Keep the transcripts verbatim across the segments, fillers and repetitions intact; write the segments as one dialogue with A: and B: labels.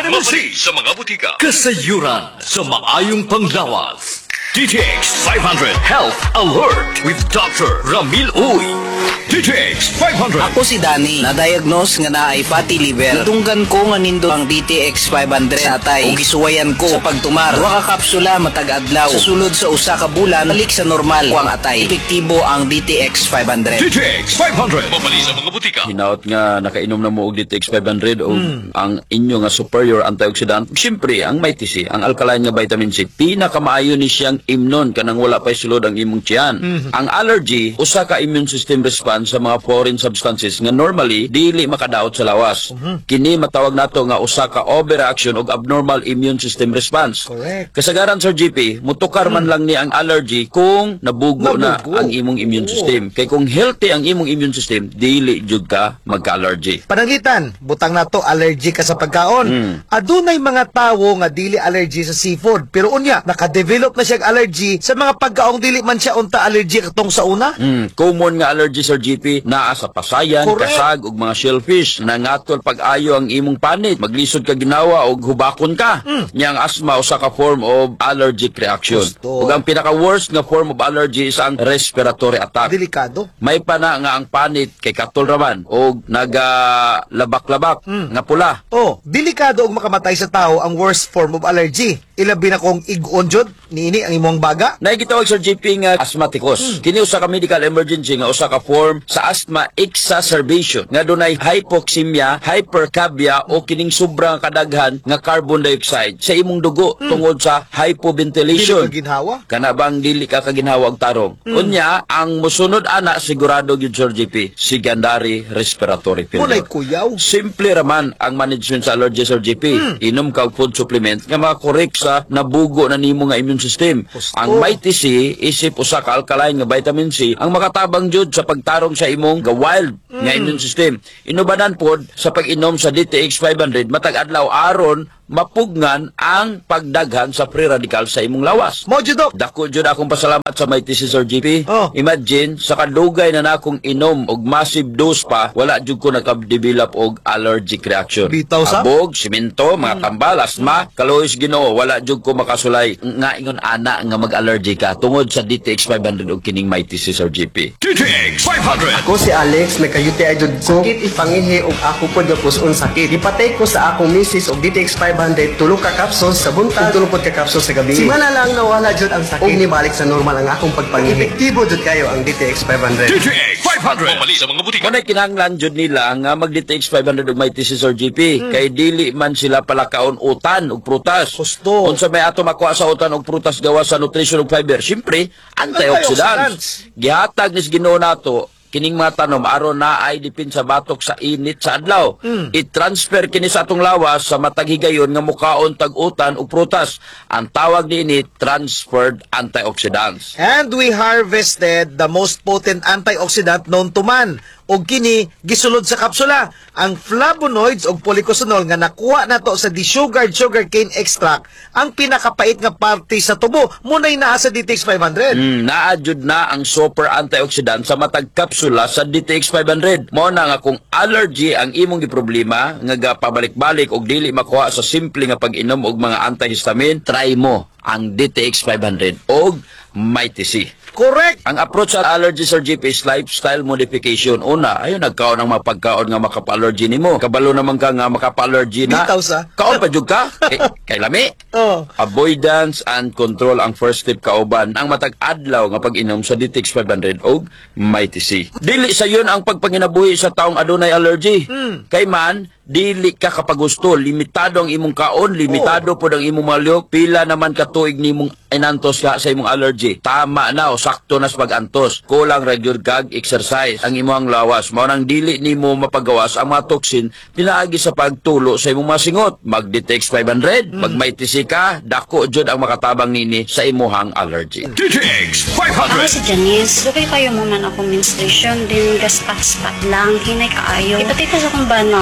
A: Vitamin C sa mga butika. Kasayuran sa maayong panglawas. D T X five hundred Health Alert with Doctor Ramil Uy. D T X five hundred.
B: Ako si Danny, na-diagnose nga na ay fatty liver. Natunggan ko nga nindo ang D T X five hundred sa atay. O gisuwayan ko sa pagtumar. Duha ka kapsula matag adlaw. Sa sulod sa usa ka bulan, balik sa normal. Kuang atay. Epektibo ang D T X five hundred.
A: D T X five hundred. Mabali sa mga butika.
C: Hinaot nga nakainom na mo og D T X five hundred o mm. ang inyo nga superior antioxidant. Siyempre, ang Mighty C, ang alkaline nga vitamin C, pinakamaayo ni siyang imnon kanang wala pa sulod ang imong tiyan. Mm-hmm. Ang allergy, usa ka immune system response sa mga foreign substances nga normally dili makadaot sa lawas. Mm-hmm. Kini matawag nato nga usa ka overreaction og abnormal immune system response.
D: Correct.
C: Kasagaran Sir G P, mutukar man mm. lang ni ang allergy kung nabugo, nabugo na ang imong immune
D: oh.
C: system. Kay kung healthy ang imong immune system, dili jud ka magka-allergy.
D: Pananglitan, butang na to, allergy ka sa pagkaon. Mm. Adunay mga tawo nga dili allergy sa seafood, pero unya naka-develop na siya allergy sa mga pagkaong dili man siya unta allergy katong sa una.
C: Mm. Common nga allergy Sir G P naa sa pasayan,
D: correct,
C: kasag ug mga shellfish. Nangatol pag-ayo ang imong panit, maglisod ka ginawa og hubakon ka. Mm. Nya ang asthma usa ka form of allergic reaction. Ug ang pinaka-worst nga form of allergy is ang respiratory attack.
D: Delikado.
C: May pa na nga ang panit kay katol raman og nagalabak-labak mm. nga pula.
D: Oh, delikado og makamatay sa tao ang worst form of allergy. Ilabi na kung ig-on jud niini ang imong baga.
C: Naigitawag Sir G P nga asthmaticus. Hmm. Kini usa ka medical emergency nga usa ka form sa asthma exacerbation nga dunay hypoxemia, hypercapnia o kining sobrang kadaghan nga carbon dioxide sa imong dugo hmm. tungod sa hypoventilation.
D: Dili ka ginhawa?
C: Kana bang dili ka kaginhawa og tarong. Hmm. Unya ang mosunod ana sigurado gyud Sir G P, secondary respiratory failure.
D: Kulay kuyaw.
C: Simple raman ang management sa allergy Sir G P. Hmm. Inom ka og food supplement nga maka-correct sa nabugo na nimo nga immune system. Pusto. Ang Mighty C isip usa ka alkaline nga vitamin C ang makatabang jud sa pagtarong sa imong ga wild mm. nga immune system. Inubanan pod sa pag-inom sa D T X five hundred matag adlaw aron mapugnan ang pagdaghan sa free radical sa imong lawas.
D: Mo jud dok.
C: Dako jud akong pasalamat sa Mighty C Sir G P.
D: Oh.
C: Imagine sa kadugay na nakong inom og massive dose pa wala jud ko naka-develop og allergic reaction.
D: Bitaw sa
C: abog, simento, mga kambal, asma, kalois Ginoo, wala jud ko makasulay nga ingon ana nga mag-allergy ka tungod sa D T X five hundred og kining Mighty C Sir G P.
A: D T X five hundred.
E: Ako si Alex, nagka-U T I jud ko. Sakit ipangihi og ako pod nga puson sakit. Ipatay ko sa akong misis og D T X five hundred tulo ka capsules sa buntag ug tulo pod ka capsules sa gabi. Simana lang nawala jud ang sakit. Ug nibalik sa normal ang akong pagpangihi. Epektibo jud kayo ang D T X five hundred.
A: D T X five hundred. Mabali sa mga butika.
C: Kanay kinahanglan jud nila nga mag D T X five hundred og Mighty C Sir G P. Hmm. Kay dili man sila palakaon utan og prutas.
D: Gusto.
C: Unsa may ato makuha sa utan og prutas gawa sa nutrition ug fiber? Siyempre, antioxidants. Gihatag ni Ginoo nato kining mga tanom aron na ay dipin sa batok sa init sa adlaw. Mm. I-transfer kini sa atong lawas sa matag higayon nga mukaon tag-utan ug prutas. Ang tawag niini transferred antioxidants.
D: And we harvested the most potent antioxidant known to man. Og kini gisulod sa kapsula ang flavonoids og polycosanol nga nakuha nato sa desugared sugarcane extract ang pinakapait nga parte sa tubo munay naa sa D T X five hundred.
C: Mm, naa jud na ang super antioxidant sa matag kapsula sa D T X five hundred. Mao na nga kung allergy ang imong giproblema nga gapabalik-balik og dili makuha sa simple nga pag-inom og mga antihistamine, try mo ang D T X five hundred og Mighty C.
D: Correct.
C: Ang approach sa allergy Sir G P is lifestyle modification. Una, ayun nagkaon ng mga pagkaon nga makapa-allergy nimo. Kabalo naman ka nga makapa-allergy na.
D: Bitaw sa.
C: Kaon pa jud ka? Kay, kay lami.
D: Oh.
C: Avoidance and control ang first step kauban. Ang matag adlaw nga pag-inom sa D T X five hundred og Mighty C. Dili sa yun ang pagpanginabuhi sa taong adunay allergy. Hmm. Kay man dili ka kapagusto, limitado ang imong kaon, limitado oh. pod ang imong maliok, pila naman ka tuig nimong inantos ka sa imong allergy. Tama na o sakto na sa pag-antos. Kulang ra gyud kag exercise ang imong lawas. Mao nang dili nimo mapagawas ang mga toxin pinaagi sa pagtulo sa imong masingot. Mag D T X five hundred, mm. mag Mighty C ka, dako jud ang makatabang nini sa imong allergy.
A: D T X five hundred.
F: Ako si Janice, dugay kayo mo man akong menstruation, din gaspat-spat lang, hinay kaayo. Ipatay ko sa kong bana o, di tayo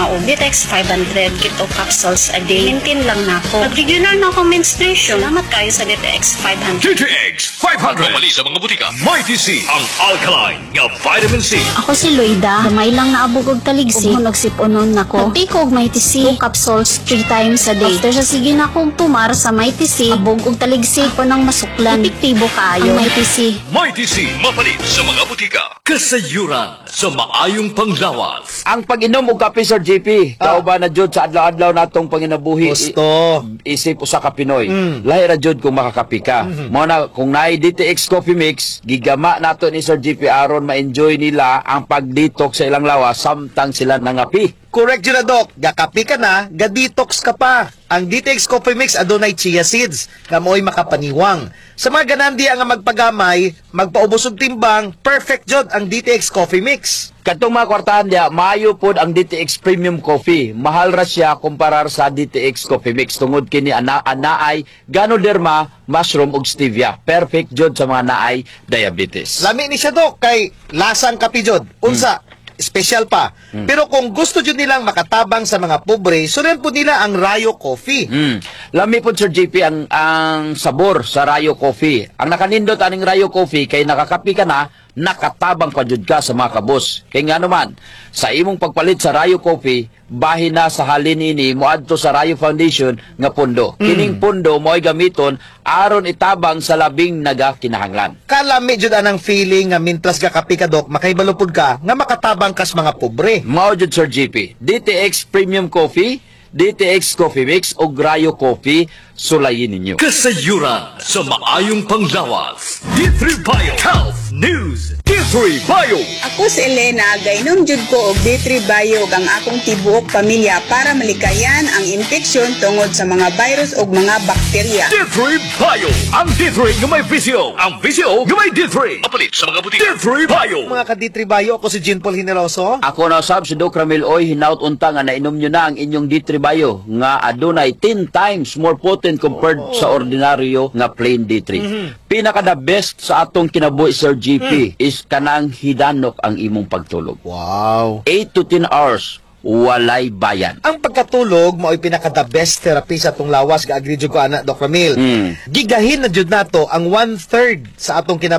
F: X five hundred keto capsules a day. Maintain lang na ako. Pag regular na ako menstruation, salamat kayo sa D T X five hundred.
A: D T X five hundred. Mamali sa mga butika. Mighty C, ang alkaline nga vitamin C.
G: Ako si Loida, gamay lang naabog og taligsi. Kung nagsipunon nako, take og Mighty C, two capsules three times a day. After sa sige na akong tumar sa Mighty C, abog og taligsi ko nang masuklan. Epektibo kaayo ang Mighty C.
A: Mighty C, mapalit sa mga butika. Kasayuran sa maayong panglawas.
C: Ang pag-inom og kape, Sir J P, kauban na jud sa adlaw-adlaw natong panginabuhi.
D: Gusto.
C: I- isip usa ka Pinoy. Lahi ra jud kung makakapi ka. Mao na kung naay D T X Coffee Mix, gigama nato ni Sir J P aron ma-enjoy nila ang pag-detox sa ilang lawas samtang sila nangapi.
D: Correct yun na, Doc. Gakapi ka na, ga-detox ka pa. Ang D T X Coffee Mix adunay chia seeds nga mo'y makapaniwang. Sa mga ganandi nga magpagamay, magpaubos og timbang, perfect jud ang D T X Coffee Mix.
C: Katong mga kwartahan niya, maayo pod ang D T X Premium Coffee. Mahal ra siya kumparar sa D T X Coffee Mix tungod kini ana anaay Ganoderma, mushroom ug stevia. Perfect jud sa mga naay diabetes.
D: Lami ni siya, Doc, kay lasang kapi jud. Unsa, special pa. Pero kung gusto jud nilang makatabang sa mga pobre, sunan po nila ang Rayo Coffee.
C: Mm. Lami po, Sir J P, ang, ang sabor sa Rayo Coffee. Ang nakanindot aning Rayo Coffee, kay nakakapi ka na, nakatabang pa jud ka sa mga kabos. Kay nga naman, sa imong pagpalit sa Rayo Coffee, bahin na sa halin ini, moadto sa Rayo Foundation nga pundo. Kining pundo mo'y gamiton aron itabang sa labing nagakinahanglan.
D: Kalami jud anang feeling nga mintras gakapi ka, Doc, makaibalupod ka nga makatabang kas mga pobre.
C: Mao jud, Sir J P. D T X Premium Coffee, D T X Coffee Mix o Rayo Coffee, sulayin ninyo.
A: Kasayuran sa maayong panglawas. D three Bio Health News. D three Bio.
H: Ako si Elena, gainom jud ko og D three Bio ang akong tibuok pamilya para malikayan ang infeksyon tungod sa mga virus ug mga bakterya.
A: D three Bio. Ang D three nga may visyo. Ang visyo nga may D three. Mapalit sa mga butika. D three Bio.
D: Mga ka-D three Bio, ako si Jean Paul Hineroso.
C: Ako na sab si Doc Ramil Oy, hinaut unta nga nainom nyo na ang inyong D three Bio nga adunay ten times more potent compared sa ordinaryo nga plain D three. Pinaka the best sa atong kinabuhi, Sir G P, is kanang hidanok ang imong pagtulog.
D: Wow.
C: eight to ten hours, walay bayan.
D: Ang pagkatulog mao'y pinaka the best therapy sa atong lawas, ga agree jud ko ana, Doc Ramil.
C: Mm.
D: Gigahin na jud nato ang one third sa atong kinabuhi